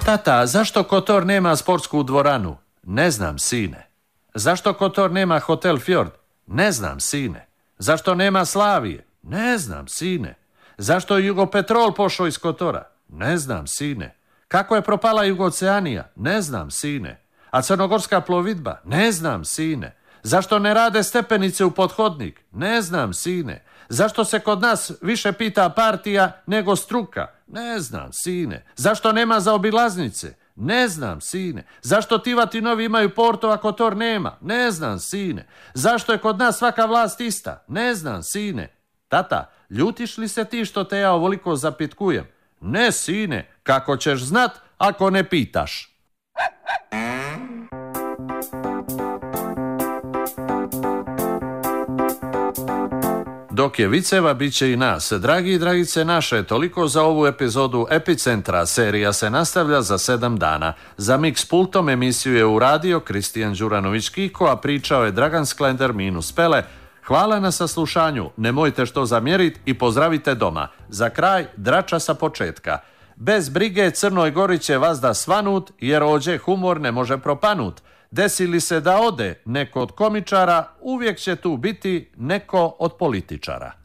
Tata, zašto Kotor nema sportsku dvoranu? Ne znam, sine. Zašto Kotor nema hotel Fjord? Ne znam, sine. Zašto nema Slavije? Ne znam, sine. Zašto je Jugopetrol pošao iz Kotora? Ne znam, sine. Kako je propala Jugoceanija? Ne znam, sine. A crnogorska plovidba? Ne znam, sine. Zašto ne rade stepenice u pothodnik? Ne znam, sine. Zašto se kod nas više pita partija nego struka? Ne znam, sine. Zašto nema zaobilaznice? Ne znam, sine. Zašto Tivatinovi imaju Porto, a Kotor nema? Ne znam, sine. Zašto je kod nas svaka vlast ista? Ne znam, sine. Tata, ljutiš li se ti što te ja ovoliko zapitkujem? Ne, sine. Kako ćeš znat ako ne pitaš? Dok je viceva, bit će i nas. Dragi i dragice naše, toliko za ovu epizodu Epicentra. Serija se nastavlja za 7 dana. Za Mix pultom emisiju je uradio Kristijan Đuranović-Kiko, a pričao je Dragan Sklender minus Pele. Hvala na saslušanju, nemojte što zamjerit i pozdravite doma. Za kraj, drača sa početka. Bez brige Crnoj Gori će vazda svanut, jer ođe humor ne može propanut. Desi li se da ode neko od komičara, uvijek će tu biti neko od političara.